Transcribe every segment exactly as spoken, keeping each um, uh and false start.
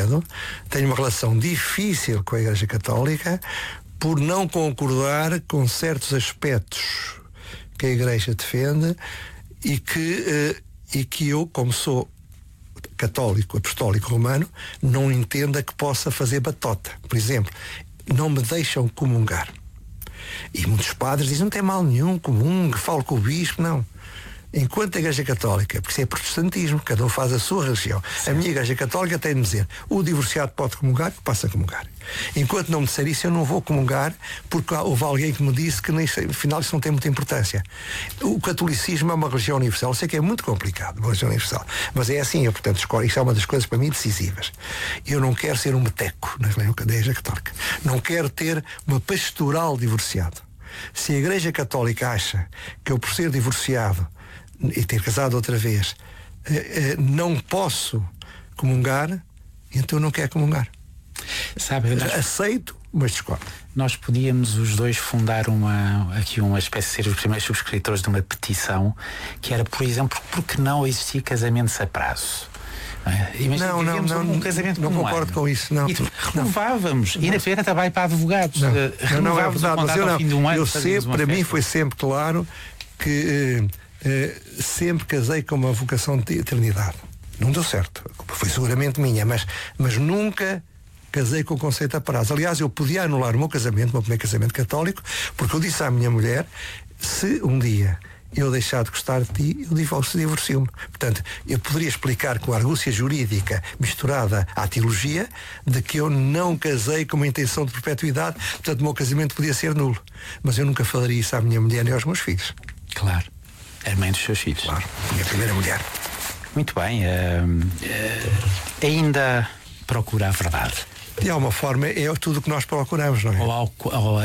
cedo, tenho uma relação difícil com a Igreja Católica por não concordar com certos aspectos que a Igreja defende e que, eh, e que eu, como sou católico, apostólico romano, não entenda que possa fazer batota. Por exemplo, não me deixam comungar. E muitos padres dizem, não tem mal nenhum, comungue, falo com o bispo, não. Enquanto a Igreja Católica, porque isso é protestantismo, cada um faz a sua religião. Sim. A minha Igreja Católica tem de dizer, o divorciado pode comungar, que passa a comungar. Enquanto não me disser isso, eu não vou comungar, porque houve alguém que me disse que, nem sei, afinal, isso não tem muita importância. O catolicismo é uma religião universal. Eu sei que é muito complicado, uma religião universal. Mas é assim, eu, portanto, escolho. Isso é uma das coisas para mim decisivas. Eu não quero ser um meteco na Igreja Católica. Não quero ter uma pastoral divorciado. Se a Igreja Católica acha que eu, por ser divorciado e ter casado outra vez, eh, eh, não posso comungar, então eu não quero comungar. Sabe, nós, aceito, mas discordo. Nós podíamos os dois fundar uma, aqui uma espécie de ser os primeiros subscritores de uma petição que era, por exemplo, porque não existia casamentos a prazo. Imagina, não, não, não, um casamento não concordo ano. com isso. Não, e renovávamos. E na pena também para advogados. Não, uh, não, não é verdade. Mas eu, não, fim de um ano, eu sempre, para festa. mim foi sempre claro que uh, uh, sempre casei com uma vocação de eternidade. Não deu certo. A culpa foi seguramente minha, mas, mas nunca casei com o conceito a prazo. Aliás, eu podia anular o meu casamento, o meu primeiro casamento católico, porque eu disse à minha mulher, se um dia eu deixar de gostar de ti, eu divórcio, divorcio-me. Portanto, eu poderia explicar com a argúcia jurídica misturada à teologia de que eu não casei com uma intenção de perpetuidade, portanto o meu casamento podia ser nulo. Mas eu nunca falaria isso à minha mulher nem aos meus filhos. Claro. É a mãe dos seus filhos. Claro. Minha primeira mulher. Muito bem. Uh, uh, ainda procura a verdade. De alguma forma é tudo o que nós procuramos, não é? Ou, ou, ou,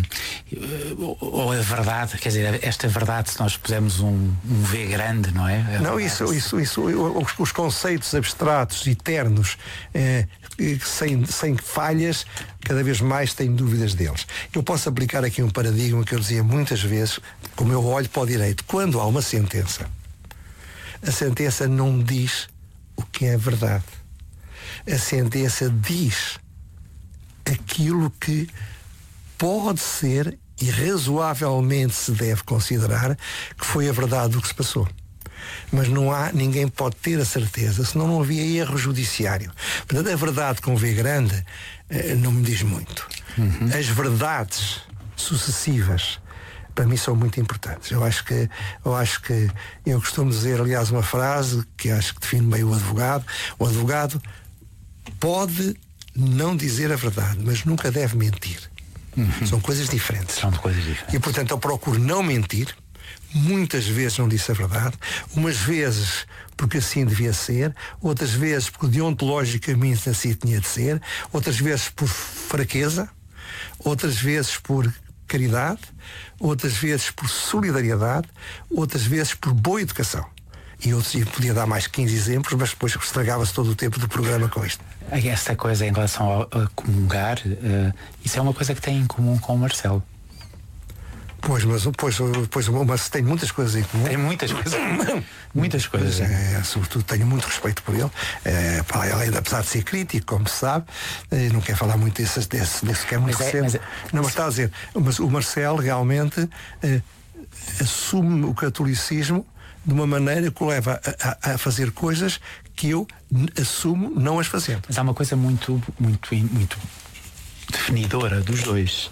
ou, ou a verdade, quer dizer, esta verdade, se nós pusermos um, um V grande, não é? A não, isso, isso, isso, os, os conceitos abstratos, eternos, eh, sem, sem falhas, cada vez mais tenho dúvidas deles. Eu posso aplicar aqui um paradigma que eu dizia muitas vezes, como eu olho para o direito. Quando há uma sentença, a sentença não diz o que é verdade. A sentença diz aquilo que pode ser e razoavelmente se deve considerar que foi a verdade do que se passou. Mas não há, ninguém pode ter a certeza, senão não havia erro judiciário. Portanto, a verdade com V grande eh, não me diz muito. Uhum. As verdades sucessivas para mim são muito importantes. Eu acho que eu acho que eu costumo dizer, aliás, uma frase que acho que define bem o advogado. O advogado pode não dizer a verdade, mas nunca deve mentir. Uhum. São coisas diferentes. São coisas diferentes. E, portanto, eu procuro não mentir. Muitas vezes não disse a verdade. Umas vezes porque assim devia ser. Outras vezes porque deontologicamente assim tinha de ser. Outras vezes por fraqueza. Outras vezes por caridade. Outras vezes por solidariedade. Outras vezes por boa educação. E eu podia dar mais quinze exemplos, mas depois estragava-se todo o tempo do programa com isto. Esta coisa em relação ao, a comungar, uh, isso é uma coisa que tem em comum com o Marcelo. Pois, mas pois, pois, mas tem muitas coisas em comum. Tem muitas coisas. muitas coisas. É, sobretudo tenho muito respeito por ele. É, ele, apesar de ser crítico, como se sabe, não quer falar muito desse, desse, desse que é muito recente. Mas é, mas é, não, mas está a dizer, mas o Marcelo realmente é, assume o catolicismo de uma maneira que o leva a, a, a fazer coisas que eu assumo não as fazendo. Mas há uma coisa muito, muito, muito definidora dos dois.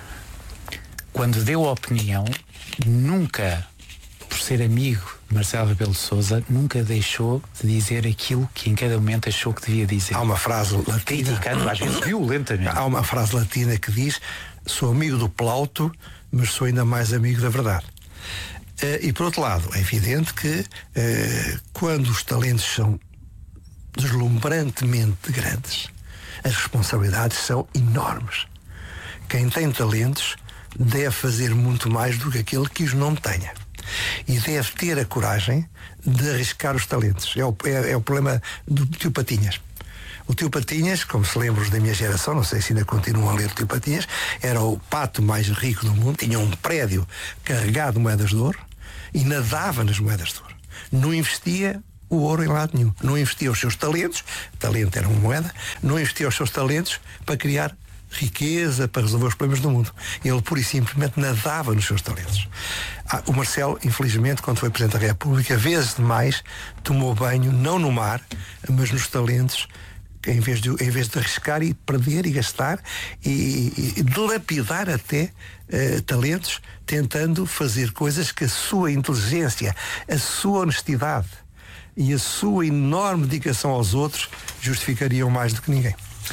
Quando deu a opinião, nunca, por ser amigo de Marcelo Rebelo de Sousa, nunca deixou de dizer aquilo que em cada momento achou que devia dizer. Há uma frase latina, criticando, às vezes violentamente. Há uma frase latina que diz: sou amigo do Plauto, mas sou ainda mais amigo da verdade. Uh, e por outro lado, é evidente que uh, quando os talentos são deslumbrantemente grandes, as responsabilidades são enormes. Quem tem talentos deve fazer muito mais do que aquele que os não tenha. E deve ter a coragem de arriscar os talentos. É o, é, é o problema do tio Patinhas. O tio Patinhas, como se lembram os da minha geração, não sei se ainda continuam a ler o tio Patinhas, era o pato mais rico do mundo, tinha um prédio carregado de moedas de ouro e nadava nas moedas de ouro. Não investia o ouro em lado nenhum. Não investia os seus talentos, talento era uma moeda, não investia os seus talentos para criar riqueza, para resolver os problemas do mundo. Ele pura e simplesmente nadava nos seus talentos. Ah, o Marcelo, infelizmente, quando foi Presidente da República, vezes demais tomou banho, não no mar, mas nos talentos, em vez de, em vez de arriscar e perder e gastar e, e dilapidar até uh, talentos, tentando fazer coisas que a sua inteligência, a sua honestidade e a sua enorme dedicação aos outros justificariam mais do que ninguém.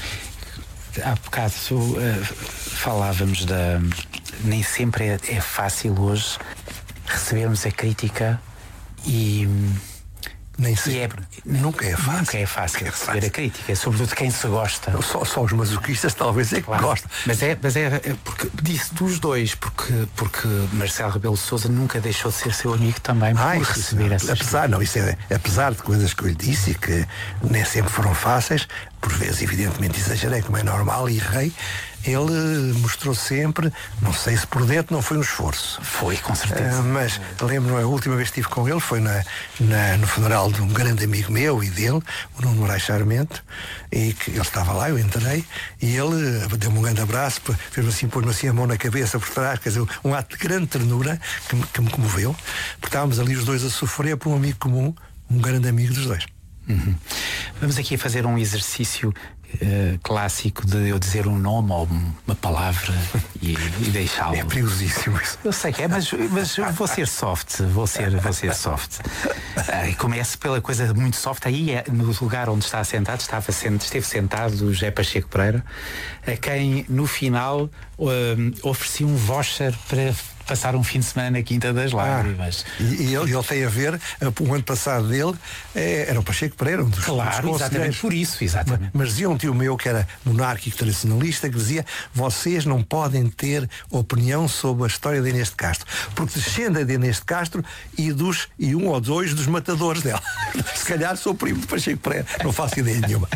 Há bocado uh, falávamos da... Nem sempre é, é fácil hoje recebermos a crítica e... Nem sempre. É, nunca é fácil. Nunca é fácil é receber fácil. A crítica, sobretudo de quem se gosta. Só, só os masoquistas talvez é que claro. Gostam. Mas é, mas é, é porque disse dos dois, porque, porque Marcelo Rebelo de Sousa nunca deixou de ser seu amigo também por ah, receber isso, essas apesar, não, isso é, apesar de coisas que eu lhe disse e que nem sempre foram fáceis, por vezes evidentemente exagerei, como é normal, e errei. Ele mostrou sempre, não sei se por dentro não foi um esforço. Foi, com certeza. Uh, mas lembro-me, a última vez que estive com ele foi na, na, no funeral de um grande amigo meu e dele, o Nuno Moraes Sarmento, e que ele estava lá, eu entrei, e ele deu-me um grande abraço, fez-me assim, pôs-me assim a mão na cabeça por trás, quer dizer, um ato de grande ternura que me, que me comoveu, porque estávamos ali os dois a sofrer por um amigo comum, um grande amigo dos dois. Uhum. Vamos aqui fazer um exercício uh, clássico de eu dizer um nome ou uma palavra e, e deixá-lo. É perigosíssimo isso. Eu sei que é, mas, mas vou ser soft, vou ser, vou ser soft. Uh, começo pela coisa muito soft. Aí é no lugar onde está sentado, estava, esteve sentado o José Pacheco Pereira, a quem no final uh, ofereci um voucher para passar um fim de semana na Quinta das Lágrimas. Ah, e, e ele, ele tem a ver, o ano passado dele é, era o Pacheco Pereira, um dos Claro, dos exatamente por isso, exatamente. Mas, mas dizia um tio meu que era monárquico tradicionalista, que dizia: vocês não podem ter opinião sobre a história de Inês de Castro, porque descenda de Inês de Castro e, dos, e um ou dois dos matadores dela. Se calhar sou primo de Pacheco Pereira, não faço ideia nenhuma.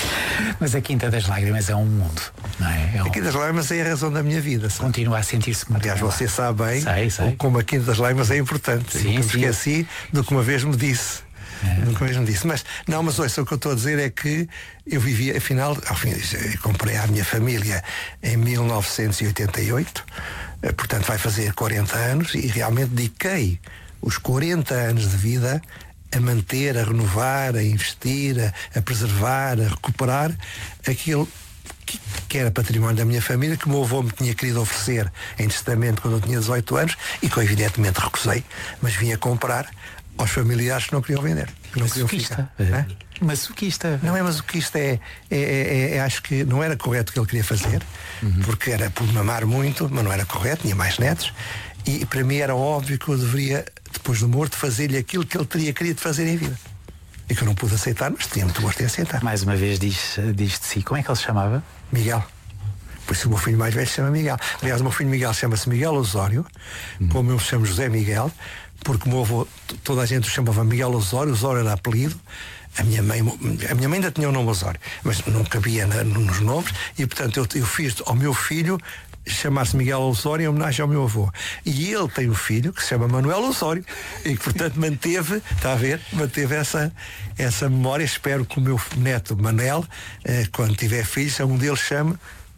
Mas a Quinta das Lágrimas é um mundo, não é? é um... A Quinta das Lágrimas é a razão da minha vida, sabe? Continua a sentir-se muito. Aliás, bem. Você sabe bem sei, sei. como a Quinta das Lágrimas é importante. Sim, eu me sim. esqueci do que uma vez me disse. É. Do que uma vez me disse. Mas, não, mas ouça, o que eu estou a dizer é que eu vivia, afinal, ao fim, eu comprei a minha família em mil novecentos e oitenta e oito, portanto vai fazer quarenta anos, e realmente dediquei os quarenta anos de vida a manter, a renovar, a investir, a, a preservar, a recuperar aquilo que, que era património da minha família, que o meu avô me tinha querido oferecer em testamento quando eu tinha dezoito anos e que eu evidentemente recusei, mas vinha comprar aos familiares que não queriam vender. Que não queriam ficar. É. Masoquista. Não é masoquista, é, é, é, é, acho que não era correto o que ele queria fazer, uhum. porque era por mamar muito, mas não era correto, tinha mais netos, e para mim era óbvio que eu deveria, depois do morto, fazer-lhe aquilo que ele teria querido fazer em vida. E que eu não pude aceitar, mas tinha muito gosto em aceitar. Mais uma vez diz, diz de si, como é que ele se chamava? Miguel. Por isso o meu filho mais velho se chama Miguel. Aliás, o meu filho Miguel chama-se Miguel Osório, hum. como eu me chamo José Miguel, porque o meu avô, toda a gente o chamava Miguel Osório, Osório era apelido. A minha mãe, a minha mãe ainda tinha o nome Osório, mas não cabia na, nos nomes, e portanto eu, eu fiz ao meu filho chamar-se Miguel Osório em homenagem ao meu avô. E ele tem um filho que se chama Manuel Osório e que, portanto, manteve, está a ver, manteve essa, essa memória. Espero que o meu neto Manel, eh, quando tiver filhos, um deles chame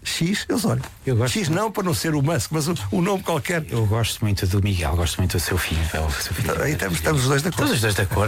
X Osório. Eu gosto X não para não ser o Musk, mas um, um nome qualquer. Eu gosto muito do Miguel, gosto muito do seu filho. O seu filho Aí estamos, estamos os dois da cor. Todos os dois da cor.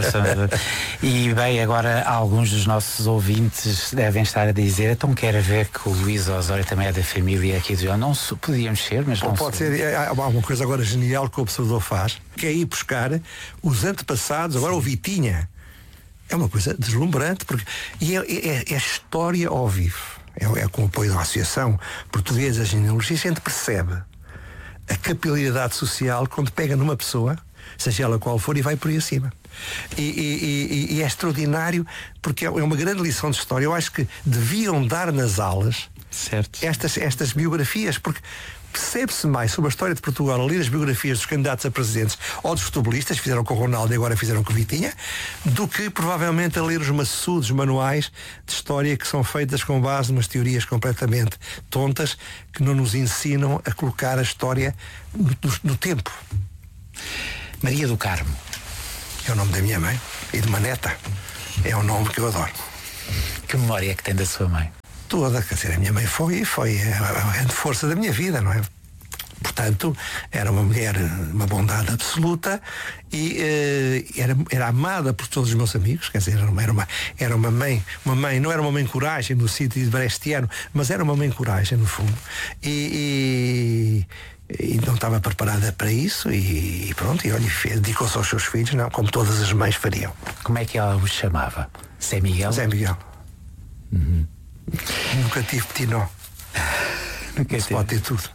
E bem, agora alguns dos nossos ouvintes devem estar a dizer: então quero ver que o Luís Osório também é da família aqui do não podíamos ser, mas não pode ser. Há uma coisa agora genial que o observador faz, que é ir buscar os antepassados. Agora o Vitinha é uma coisa deslumbrante, porque e é, é, é história ao vivo. É, é com o apoio da Associação Portuguesa de Genealogia, a gente percebe a capilaridade social quando pega numa pessoa, seja ela qual for, e vai por aí acima. E, e, e, e é extraordinário, porque é uma grande lição de história. Eu acho que deviam dar nas aulas certo. Estas, estas biografias, porque percebe-se mais sobre a história de Portugal a ler as biografias dos candidatos a presidentes ou dos futebolistas, fizeram com o Ronaldo e agora fizeram com o Vitinha, do que provavelmente a ler os maçudos manuais de história que são feitas com base em umas teorias completamente tontas que não nos ensinam a colocar a história no, no, no tempo. Maria do Carmo. é o nome da minha mãe, e de Maneta. É um nome que eu adoro. Que memória é que tem da sua mãe? Toda, quer dizer, a minha mãe foi, foi a grande força da minha vida, não é? Portanto, era uma mulher, uma bondade absoluta e eh, era, era amada por todos os meus amigos, quer dizer, era uma, era uma, era uma mãe, uma mãe, não era uma mãe coragem no sítio de brechtiano, mas era uma mãe coragem no fundo. E, e, e não estava preparada para isso e, e pronto, e olha, dedicou-se aos seus filhos, não, como todas as mães fariam. Como é que ela os chamava? Zé Miguel? Zé Miguel. Uhum. Nunca tive petinó. Nunca se pode ter tudo.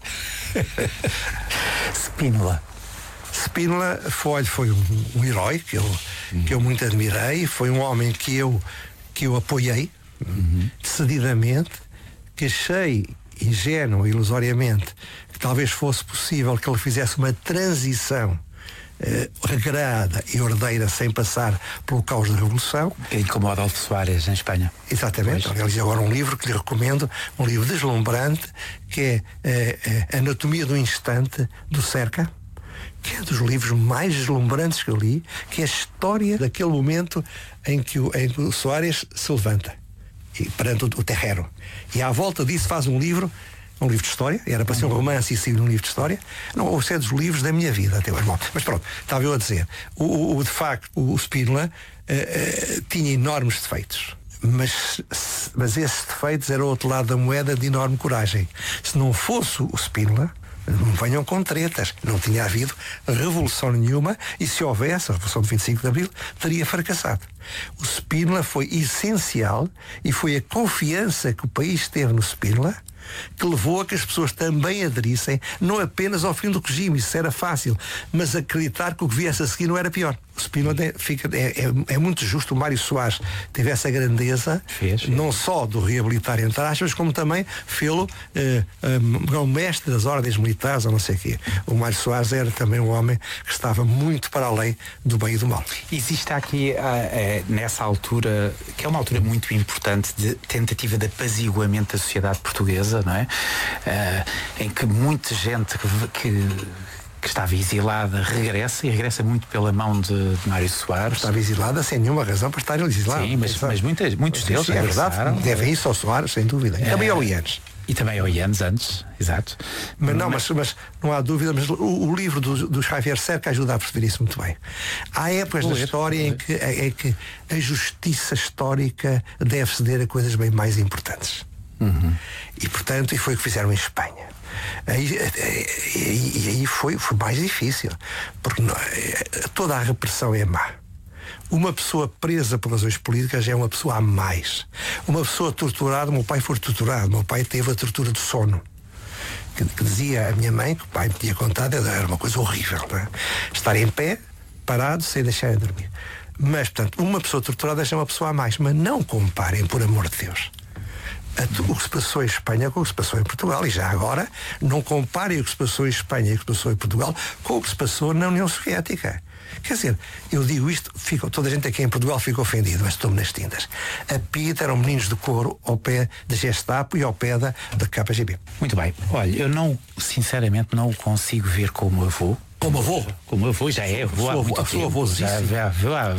Spínola. Spínola foi, foi um, um herói que eu, uhum. que eu muito admirei, foi um homem que eu, que eu apoiei uhum. decididamente, que achei ingênuo, ilusoriamente, que talvez fosse possível que ele fizesse uma transição Uh, regrada e ordeira sem passar pelo caos da Revolução. Que incomoda Adolfo Soares em Espanha. Exatamente. Pois. Aliás, agora um livro que lhe recomendo, um livro deslumbrante, que é uh, uh, Anatomia do Instante, do Cerca, que é dos livros mais deslumbrantes que eu li, que é a história daquele momento em que o, em que o Soares se levanta e, perante o, o terreiro. E à volta disso faz um livro, um livro de história, era para ser um romance e sair um livro de história. Não, ou seja, dos livros da minha vida até hoje. Bom, mas pronto, estava eu a dizer, o, o de facto, o Spínola uh, uh, tinha enormes defeitos. Mas, mas esses defeitos eram o outro lado da moeda de enorme coragem. Se não fosse o Spínola, não venham com tretas, não tinha havido revolução nenhuma, e se houvesse a Revolução de vinte e cinco de Abril, teria fracassado. O Spínola foi essencial e foi a confiança que o país teve no Spínola que levou a que as pessoas também aderissem, não apenas ao fim do regime, isso era fácil, mas acreditar que o que viesse a seguir não era pior. O Spínola fica, é, é, é muito justo o Mário Soares tivesse a grandeza, fez, fez. não só do reabilitar entre aspas, como também fê-lo eh, eh, mestre das ordens militares ou não sei o quê. O Mário Soares era também um homem que estava muito para além do bem e do mal. Existe aqui, eh, nessa altura, que é uma altura muito importante de tentativa de apaziguamento da sociedade portuguesa, não é? Uh, em que muita gente que, que, que estava exilada regressa, e regressa muito pela mão de, de Mário Soares. Estava exilada sem nenhuma razão para estar exilado. Sim, mas, mas muitas, muitos deles sim, é verdade, devem isso ao Soares, sem dúvida. E também ao Ianes. E também ao Ianes antes, exato. Mas não, mas, mas não há dúvida, mas o, o livro do, do Javier Cerca ajuda a perceber isso muito bem. Há épocas da história em que, em que a justiça histórica deve ceder a coisas bem mais importantes. Uhum. E portanto, e foi o que fizeram em Espanha. Aí, e, e aí foi, foi mais difícil, porque não, toda a repressão é má. Uma pessoa presa por razões políticas é uma pessoa a mais. Uma pessoa torturada, meu pai foi torturado, meu pai teve a tortura do sono, que, que dizia a minha mãe, que o pai me tinha contado, era uma coisa horrível, não é? Estar em pé, parado, sem deixar de dormir. Mas, portanto, uma pessoa torturada é uma pessoa a mais, mas não comparem, por amor de Deus, o que se passou em Espanha com o que se passou em Portugal. E já agora, não comparem o que se passou em Espanha e o que se passou em Portugal com o que se passou na União Soviética. Quer dizer, eu digo isto, fico, toda a gente aqui em Portugal fica ofendido, mas estou-me nas tintas. A P I T eram meninos de couro ao pé da Gestapo e ao pé da, da K G B. Muito bem. Olha, eu não, sinceramente, não o consigo ver como avô. Como avô? Como avô, já é avô há muito tempo. Sou avô, já, já, já,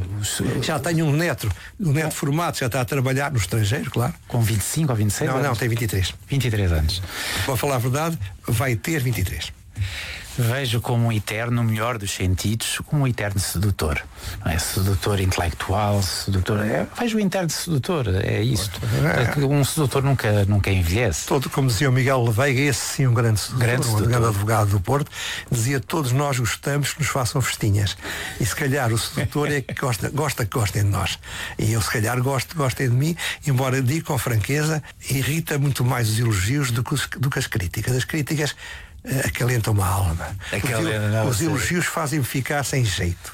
já tenho um neto, um neto formado, já está a trabalhar no estrangeiro, claro. Com vinte e cinco ou vinte e seis Não, anos? não, tem vinte e três. vinte e três anos. Para falar a verdade, vai ter vinte e três. Vejo como um eterno, no melhor dos sentidos, como um eterno sedutor. Não é? Sedutor intelectual, sedutor. É, vejo o eterno sedutor, é isto. É. Um sedutor nunca, nunca envelhece. Todo, como dizia o Miguel Leveiga, esse sim, um grande sedutor, grande, um grande advogado do Porto, dizia: todos nós gostamos que nos façam festinhas. E se calhar o sedutor é que gosta, gosta que gostem de nós. E eu, se calhar, gosto que gostem de mim, embora diga com franqueza, irrita muito mais os elogios do que, os, do que as críticas. As críticas acalentam a alma. Acalenta, os, os elogios fazem-me ficar sem jeito.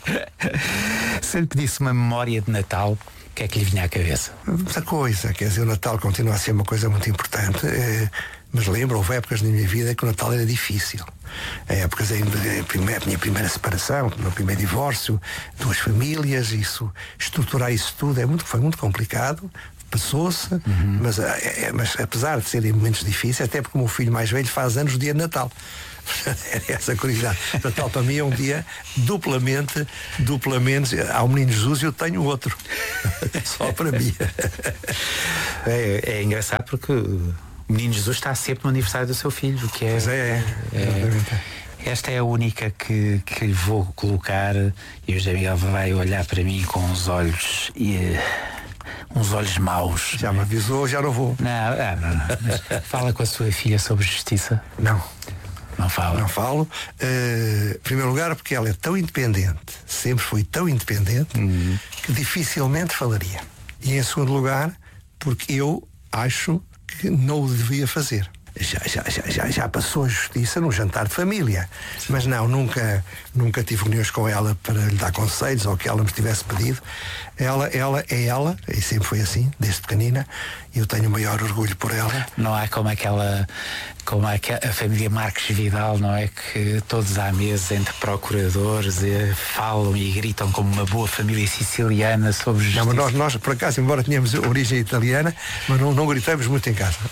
Se lhe pedisse uma memória de Natal, o que é que lhe vinha à cabeça? Muita coisa, quer dizer, o Natal continua a ser uma coisa muito importante, eh, mas lembro, houve épocas na minha vida que o Natal era difícil. Épocas em que a minha primeira separação, o meu primeiro divórcio, duas famílias, isso, estruturar isso tudo é muito, foi muito complicado. passou-se, uhum. mas, é, mas apesar de serem momentos difíceis, até porque o meu filho mais velho faz anos no dia de Natal. Era essa curiosidade. Natal para mim é um dia duplamente, duplamente. Há o Menino Jesus e eu tenho outro. Só para mim. É, é engraçado porque o Menino Jesus está sempre no aniversário do seu filho, o que é. Pois é, é. é Esta é a única que, que vou colocar e o José Miguel vai olhar para mim com os olhos e uns olhos maus. Já me avisou, já não vou. Não, não, não, não. Mas fala com a sua filha sobre justiça. Não. Não fala. Não falo. Uh, em primeiro lugar, porque ela é tão independente, sempre foi tão independente, uhum. que dificilmente falaria. E em segundo lugar, porque eu acho que não o devia fazer. Já, já, já, já, já passou a justiça num jantar de família, mas não, nunca, nunca tive reuniões com ela para lhe dar conselhos ou que ela me tivesse pedido. Ela, ela é ela, e sempre foi assim, desde pequenina, e eu tenho o maior orgulho por ela. Não há como aquela, como a família Marques Vidal, não é? Que todos à mesa, entre procuradores, e falam e gritam como uma boa família siciliana sobre justiça. Não, mas nós, nós, por acaso, embora tenhamos origem italiana, mas não, não gritamos muito em casa.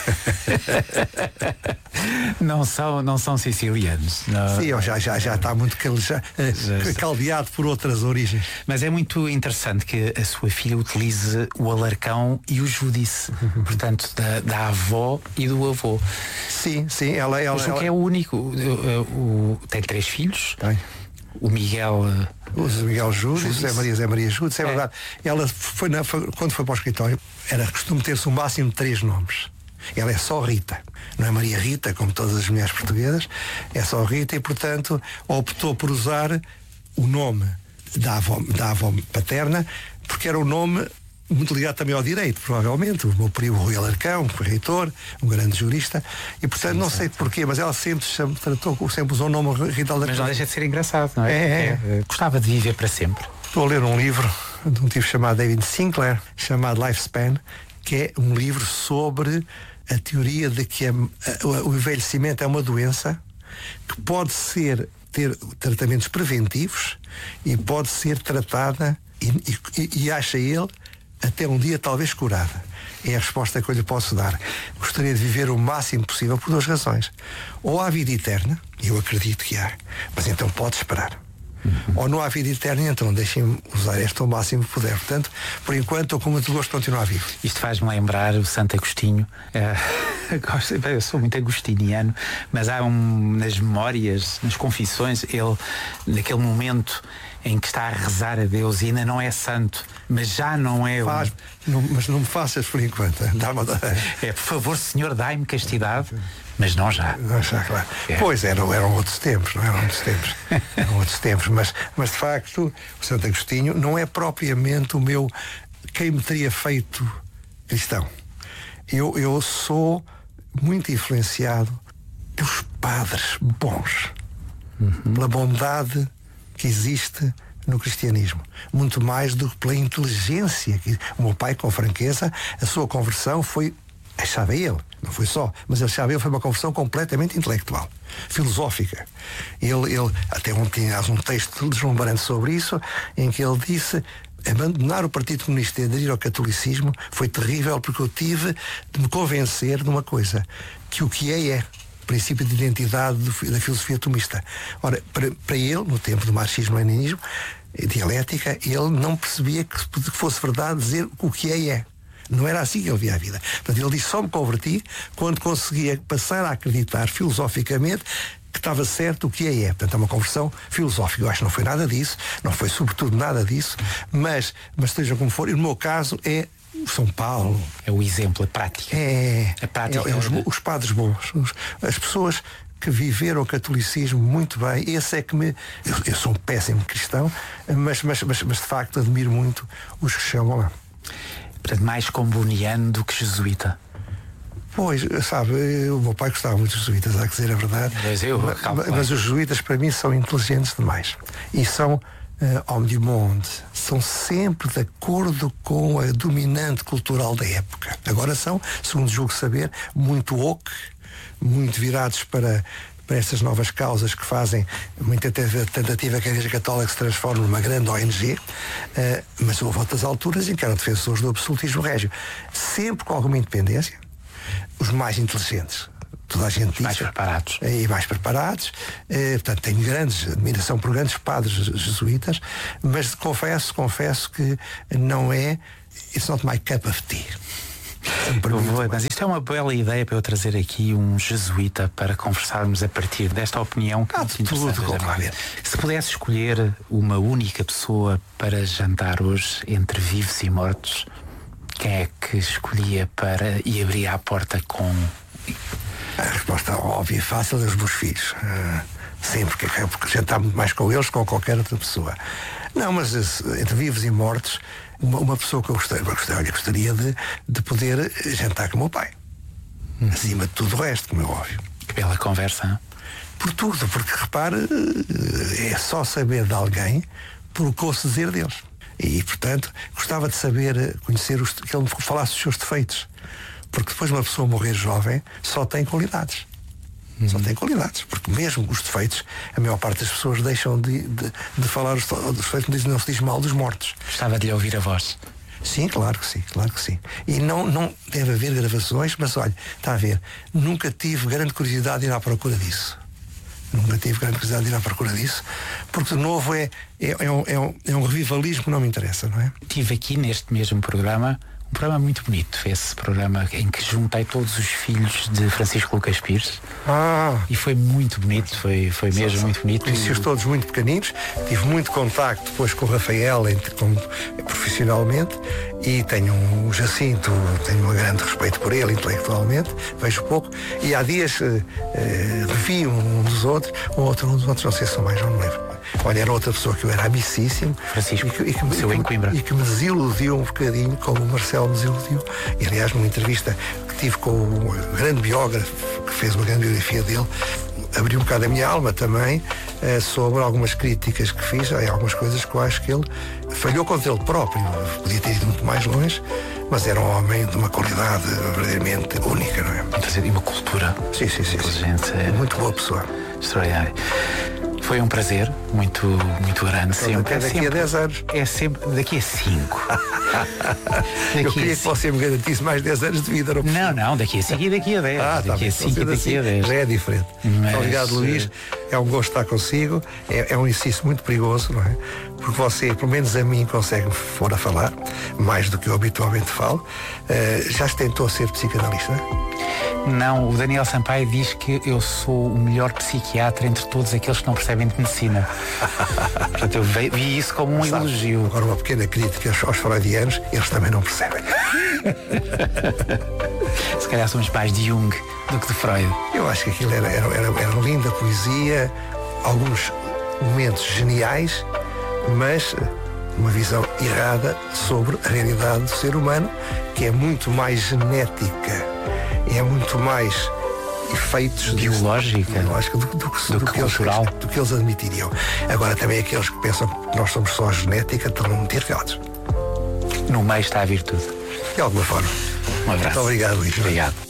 Não são, não são sicilianos. Não. Sim, já, já, já está muito já, já caldeado por outras origens. Mas é muito interessante que a sua filha utilize o Alarcão e o Júdice, portanto, da, da avó e do avô. Sim, sim, ela, ela, Mas ela... o que é o único, o, o, tem três filhos. Tem. O Miguel. O Zé Miguel Júdice, Zé Maria, Zé Maria Júdice, é, é verdade. Ela foi, na, foi quando foi para o escritório, era costume ter-se um máximo de três nomes. Ela é só Rita, não é Maria Rita, como todas as mulheres portuguesas, é só Rita e, portanto, optou por usar o nome da avó, da avó paterna, porque era um nome muito ligado também ao direito, provavelmente. O meu primo Rui Alarcão, que foi reitor, um grande jurista, e, portanto, sim, não sei porquê, mas ela sempre se tratou, sempre usou o nome Rita Alarcão. Mas não deixa de ser engraçado, não é? É, é. é. Gostava de viver para sempre. Estou a ler um livro de um tipo chamado David Sinclair, chamado Lifespan, que é um livro sobre a teoria de que a, a, o envelhecimento é uma doença que pode ser ter tratamentos preventivos e pode ser tratada e, e, e acha ele até um dia talvez curada. É a resposta que eu lhe posso dar. Gostaria de viver o máximo possível por duas razões. Ou há vida eterna, e eu acredito que há, mas então pode esperar. Uhum. Ou não há vida eterna, então deixem-me usar esta ao máximo que puder. Portanto, por enquanto, estou com muito gosto de continuar vivo. Isto faz-me lembrar o Santo Agostinho. Uh, eu sou muito agostiniano, mas há um, nas memórias, nas confissões, ele, naquele momento em que está a rezar a Deus e ainda não é santo, mas já não é. Faz, um... não, mas não me faças por enquanto. Dá-me... É, por favor, Senhor, dai-me castidade. Mas não já. Não já, claro. É. Pois eram, eram outros tempos, não eram outros tempos. Eram outros tempos, mas, mas de facto o Santo Agostinho não é propriamente o meu, quem me teria feito cristão. Eu, eu sou muito influenciado pelos padres bons, uhum. pela bondade que existe no cristianismo, muito mais do que pela inteligência. O meu pai, com franqueza, a sua conversão foi, achava ele, não foi só, mas ele achava ele foi uma conversão completamente intelectual, filosófica. Ele, ele até um, tinha um texto deslumbrante sobre isso, em que ele disse: abandonar o Partido Comunista e aderir ao catolicismo foi terrível, porque eu tive de me convencer de uma coisa, que o que é é princípio de identidade do, da filosofia tomista. Ora, para, para ele, no tempo do marxismo-leninismo, dialética, ele não percebia que fosse verdade dizer o que é é. Não era assim que ele via a vida. Portanto, ele disse: só me converti quando conseguia passar a acreditar filosoficamente que estava certo o que é é. Portanto, é uma conversão filosófica. Eu acho que não foi nada disso, não foi sobretudo nada disso, mas, mas seja como for, e no meu caso é São Paulo. É o exemplo, a prática. É, a prática é, é os, os padres bons, os, as pessoas que viveram o catolicismo muito bem. Esse é que me... Eu, eu sou um péssimo cristão, mas, mas, mas, mas de facto admiro muito os que chamam lá. Portanto, mais comboniano do que jesuíta. Pois, sabe, o meu pai gostava muito dos jesuítas, há que dizer a verdade. Mas, eu, mas, mas os jesuítas para mim são inteligentes demais. E são uh, homem du monde. São sempre de acordo com a dominante cultural da época. Agora são, segundo julgo saber, muito woke, muito virados para, para estas novas causas que fazem muita tentativa que a Igreja Católica se transforme numa grande O N G, uh, mas houve outras alturas em que eram defensores do absolutismo régio, sempre com alguma independência, os mais inteligentes. Toda a gente diz, mais preparados. E mais preparados. Eh, portanto, tenho grandes admiração por grandes padres jesuítas, mas confesso, confesso que não é. It's not my cup of tea. Eu vou, mas isto é uma bela ideia para eu trazer aqui um jesuíta para conversarmos a partir desta opinião que ah, tudo, claro. Se pudesse escolher uma única pessoa para jantar hoje entre vivos e mortos, quem é que escolhia para e abria a porta com... A resposta óbvia e fácil é os meus filhos. Uh, sempre, porque, porque jantar muito mais com eles que com qualquer outra pessoa. Não, mas entre vivos e mortos, uma, uma pessoa que eu gostaria, gostaria, gostaria de, de poder jantar com o meu pai. Hum. Acima de tudo o resto, como é óbvio. Que bela conversa, hein? Por tudo, porque repare, é só saber de alguém por o que ouço dizer deles. E, portanto, gostava de saber, conhecer, os, que ele me falasse dos seus defeitos. Porque depois uma pessoa morrer jovem só tem qualidades. Uhum. Só tem qualidades. Porque mesmo os defeitos, a maior parte das pessoas deixam de, de, de falar os, os defeitos, não se diz mal dos mortos. Gostava de lhe ouvir a voz. Sim, claro que sim, claro que sim. E não, não deve haver gravações, mas olha, está a ver, nunca tive grande curiosidade de ir à procura disso. Nunca tive grande curiosidade de ir à procura disso, porque de novo é, é, é, um, é, um, é um revivalismo que não me interessa, não é? Tive aqui neste mesmo programa um programa muito bonito, esse programa em que juntei todos os filhos de Francisco Lucas Pires. Ah. E foi muito bonito, foi, foi mesmo só, só. muito bonito. Conheci-os todos muito pequeninos, tive muito contacto depois com o Rafael entre, com, profissionalmente, e tenho um Jacinto, tenho um grande respeito por ele intelectualmente, vejo pouco, e há dias uh, uh, vi um dos outros, um outro, um dos outros, não sei se são mais, não me lembro. Olha, era outra pessoa que eu era amicíssimo, Francisco, e que, e que, seu e, em Coimbra. E que me desiludiu um bocadinho, como o Marcelo me desiludiu. E aliás, numa entrevista que tive com o grande biógrafo que fez uma grande biografia dele, abriu um bocado a minha alma também eh, sobre algumas críticas que fiz, em algumas coisas que eu acho que ele falhou contra ele próprio. Podia ter ido muito mais longe, mas era um homem de uma qualidade verdadeiramente única, não é? E uma cultura. Sim, sim, sim. Inteligente. É muito boa pessoa. Extraordinário. Foi um prazer muito, muito grande. Sempre. Até daqui é sempre, a dez anos. É sempre daqui a cinco. Eu queria que você me garantisse mais dez anos de vida. Não, não, não, daqui a cinco e daqui a dez. Ah, daqui tá a cinco e daqui assim, a dez. Já é diferente. Mas... Obrigado, Luís. É um gosto estar consigo. É, é um exercício muito perigoso, não é? Porque você, pelo menos a mim, consegue pôr a falar, mais do que eu habitualmente falo. Uh, já se tentou ser psicanalista? Não, o Daniel Sampaio diz que eu sou o melhor psiquiatra entre todos aqueles que não percebem de medicina. Portanto, eu vi isso como um Sabe, elogio. Agora, uma pequena crítica aos freudianos, eles também não percebem. Se calhar somos mais de Jung do que de Freud. Eu acho que aquilo era, era, era, era linda poesia, alguns momentos geniais, mas uma visão errada sobre a realidade do ser humano, que é muito mais genética, é muito mais efeitos biológica biológica do, do, do, do, do, que que eles, do que eles admitiriam. Agora também aqueles que pensam que nós somos só genética estão muito errados. No meio está a virtude. De alguma forma. Um abraço. Muito obrigado, Luís. Obrigado.